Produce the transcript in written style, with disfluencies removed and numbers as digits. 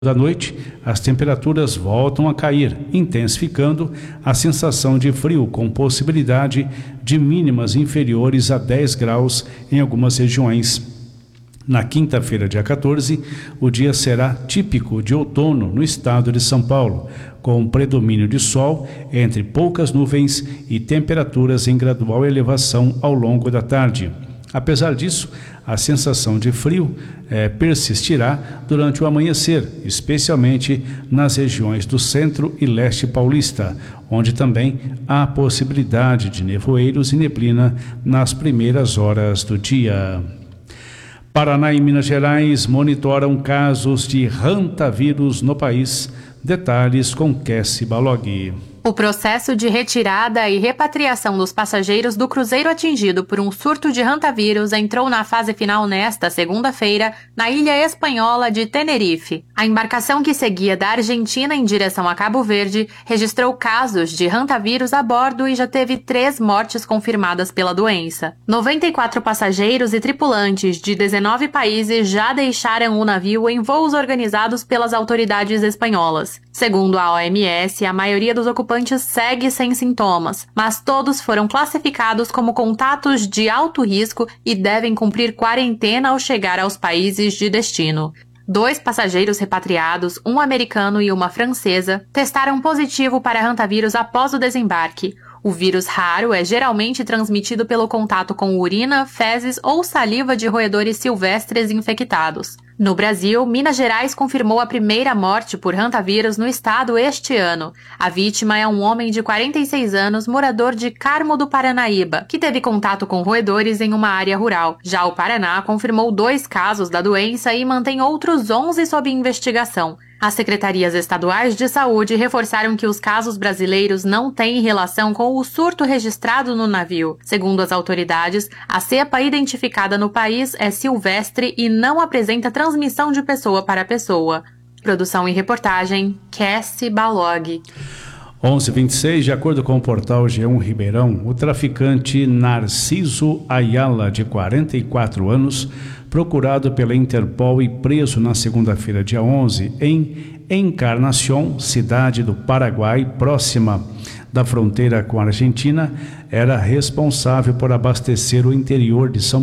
Da noite, as temperaturas voltam a cair, intensificando a sensação de frio, com possibilidade de mínimas inferiores a 10 graus em algumas regiões. Na quinta-feira, dia 14, o dia será típico de outono no estado de São Paulo, com predomínio de sol entre poucas nuvens e temperaturas em gradual elevação ao longo da tarde. Apesar disso, a sensação de frio persistirá durante o amanhecer, especialmente nas regiões do centro e leste paulista, onde também há possibilidade de nevoeiros e neblina nas primeiras horas do dia. Paraná e Minas Gerais monitoram casos de hantavírus no país. Detalhes com Kessi Balog. O processo de retirada e repatriação dos passageiros do cruzeiro atingido por um surto de hantavírus entrou na fase final nesta segunda-feira na ilha espanhola de Tenerife. A embarcação que seguia da Argentina em direção a Cabo Verde registrou casos de hantavírus a bordo e já teve 3 mortes confirmadas pela doença. 94 passageiros e tripulantes de 19 países já deixaram o navio em voos organizados pelas autoridades espanholas. Segundo a OMS, a maioria dos ocupantes segue sem sintomas, mas todos foram classificados como contatos de alto risco e devem cumprir quarentena ao chegar aos países de destino. 2 passageiros repatriados, um americano e uma francesa, testaram positivo para hantavírus após o desembarque. O vírus raro é geralmente transmitido pelo contato com urina, fezes ou saliva de roedores silvestres infectados. No Brasil, Minas Gerais confirmou a primeira morte por hantavírus no estado este ano. A vítima é um homem de 46 anos, morador de Carmo do Paranaíba, que teve contato com roedores em uma área rural. Já o Paraná confirmou 2 casos da doença e mantém outros 11 sob investigação. As secretarias estaduais de saúde reforçaram que os casos brasileiros não têm relação com o surto registrado no navio. Segundo as autoridades, a cepa identificada no país é silvestre e não apresenta transmissão de pessoa para pessoa. Produção e reportagem, Kessi Balog. 11h26, de acordo com o portal G1 Ribeirão, o traficante Narciso Ayala, de 44 anos, procurado pela Interpol e preso na segunda-feira, dia 11, em Encarnación, cidade do Paraguai, próxima da fronteira com a Argentina, era responsável por abastecer o interior de São